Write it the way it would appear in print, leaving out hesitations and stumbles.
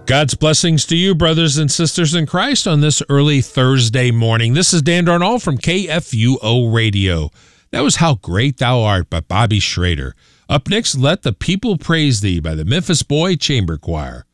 God's blessings to you, brothers and sisters in Christ, on this early Thursday morning. This is Dan Darnall from KFUO Radio. That was How Great Thou Art by Bobby Schrader. Up next, Let the People Praise Thee by the Memphis Boy Chamber Choir.